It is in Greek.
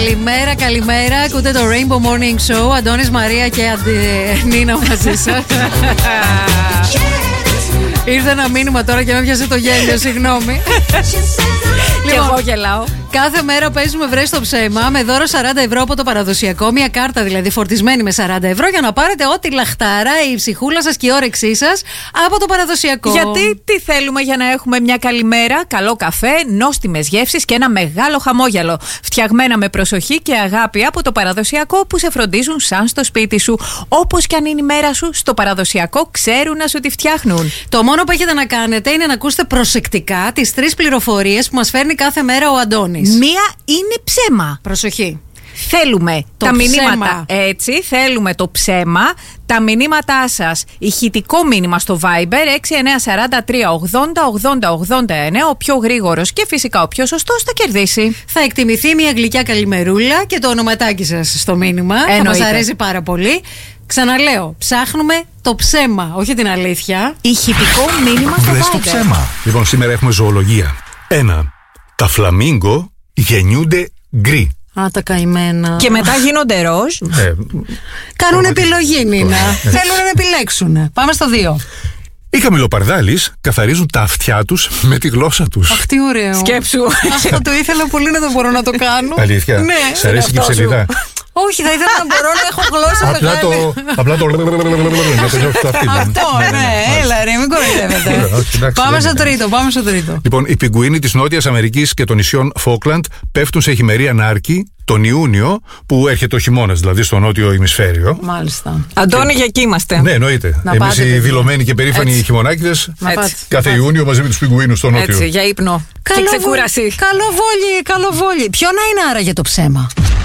Καλημέρα, καλημέρα. Ακούτε το Rainbow Morning Show. Αντώνης, Μαρία και Νίνα μαζί σας. Ήρθε ένα μήνυμα τώρα και με πιάσε το γέλιο, συγγνώμη. Και εγώ γελάω. Κάθε μέρα παίζουμε βρες στο ψέμα με δώρο 40 ευρώ από το παραδοσιακό. Μια κάρτα δηλαδή φορτισμένη με 40 ευρώ για να πάρετε ό,τι λαχτάρα η ψυχούλα σας και η όρεξή σας από το παραδοσιακό. Γιατί τι θέλουμε για να έχουμε μια καλή μέρα? Καλό καφέ, νόστιμες γεύσεις και ένα μεγάλο χαμόγελο. Φτιαγμένα με προσοχή και αγάπη από το παραδοσιακό που σε φροντίζουν σαν στο σπίτι σου. Όπως κι αν είναι η μέρα σου, στο παραδοσιακό ξέρουν να σου τη φτιάχνουν. Το μόνο που έχετε να κάνετε είναι να ακούσετε προσεκτικά τις 3 πληροφορίες που μας φέρνει κάθε μέρα ο Αντώνης. Μία είναι ψέμα. Προσοχή. Θέλουμε το τα ψέμα. μηνύματα. Έτσι, θέλουμε το ψέμα. Τα μηνύματά σας. Ηχητικό μήνυμα στο Viber 6943808089. Ο πιο γρήγορος και φυσικά ο πιο σωστός θα κερδίσει. Θα εκτιμηθεί μια γλυκιά καλημερούλα και το ονοματάκι σας στο μήνυμα. Εννοείται. Θα μας αρέσει πάρα πολύ. Ξαναλέω, ψάχνουμε το ψέμα, όχι την αλήθεια. Ηχητικό μήνυμα στο Βρες το Viber. ψέμα. Λοιπόν, σήμερα έχουμε ζωολογία. 1. Τα φλαμίγκο γεννιούνται γκρι. Α, τα καημένα. Και μετά γίνονται ροζ. Κάνουν επιλογή, Νίνα. Θέλουν να επιλέξουν. Πάμε στο 2. Οι καμιλοπαρδάλεις καθαρίζουν τα αυτιά τους με τη γλώσσα τους. Αχ, τι ωραίο. Σκέψου. Αυτό το ήθελα πολύ να το μπορώ να το κάνω. Αλήθεια. Ναι. Σ' αρέσει και η αυτό σου. ψελίδα. Όχι, θα ήθελα να μπορώ να έχω γλώσσα Απλά μεγάλη. το. Να τελειώσει το αυτί. Αυτό, ναι, έλα ρε, μην κοροϊδεύετε. Πάμε στο τρίτο. Λοιπόν, οι πιγκουίνοι της Νότιας Αμερικής και των νησιών Φόκλαντ πέφτουν σε χειμερία νάρκη τον Ιούνιο, που έρχεται ο χειμώνας, δηλαδή στο νότιο ημισφαίριο. Μάλιστα. Αντώνη, για εκεί είμαστε. Ναι, εννοείται. Να Εμείς πάτε, οι παιδιά. δηλωμένοι και περήφανοι Έτσι. χειμωνάκηδες Έτσι. κάθε Ιούνιο μαζί με τους πιγκουίνους στο νότιο. Έτσι, για ύπνο. Και ξεκούραση. Καλοβόλη. Ποιο να είναι άραγε το ψέμα?